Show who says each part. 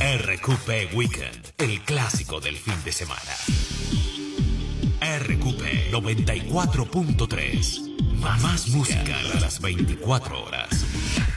Speaker 1: RQP Weekend, el clásico del fin de semana. RQP 94.3. Más música a las 24 horas.